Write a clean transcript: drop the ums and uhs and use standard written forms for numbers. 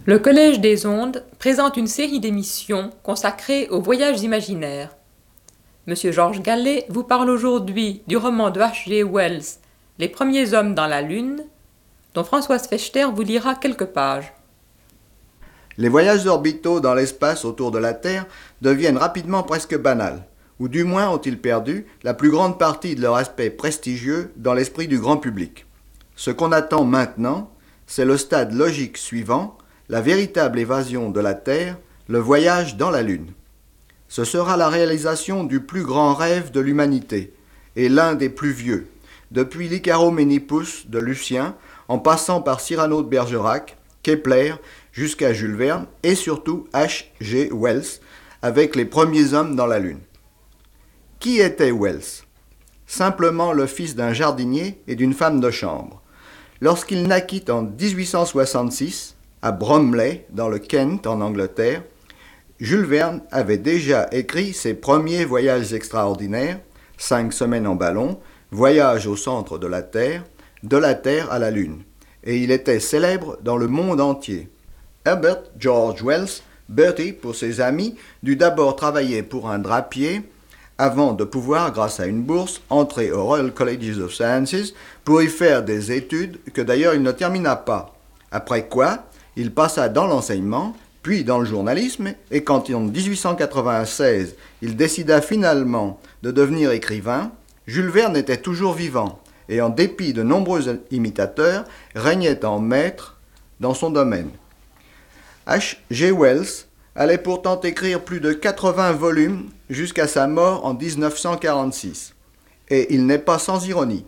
Le Collège des Ondes présente une série d'émissions consacrées aux voyages imaginaires. Monsieur Georges Gallet vous parle aujourd'hui du roman de H. G. Wells, Les premiers hommes dans la Lune, dont Françoise Fechter vous lira quelques pages. Les voyages orbitaux dans l'espace autour de la Terre deviennent rapidement presque banals, ou du moins ont-ils perdu la plus grande partie de leur aspect prestigieux dans l'esprit du grand public. Ce qu'on attend maintenant, c'est le stade logique suivant, la véritable évasion de la Terre, le voyage dans la Lune. Ce sera la réalisation du plus grand rêve de l'humanité, et l'un des plus vieux, depuis l'Icaro-Ménipus de Lucien, en passant par Cyrano de Bergerac, Kepler, jusqu'à Jules Verne, et surtout H. G. Wells, avec les premiers hommes dans la Lune. Qui était Wells ? Simplement le fils d'un jardinier et d'une femme de chambre. Lorsqu'il naquit en 1866, à Bromley, dans le Kent, en Angleterre, Jules Verne avait déjà écrit ses premiers voyages extraordinaires, 5 semaines en ballon, voyage au centre de la Terre à la Lune, et il était célèbre dans le monde entier. Herbert George Wells, Bertie pour ses amis, dut d'abord travailler pour un drapier, avant de pouvoir, grâce à une bourse, entrer au Royal Colleges of Sciences pour y faire des études que d'ailleurs il ne termina pas. Après quoi, il passa dans l'enseignement, puis dans le journalisme, et quand en 1896 il décida finalement de devenir écrivain, Jules Verne était toujours vivant, et en dépit de nombreux imitateurs, régnait en maître dans son domaine. H. G. Wells allait pourtant écrire plus de 80 volumes jusqu'à sa mort en 1946. Et il n'est pas sans ironie,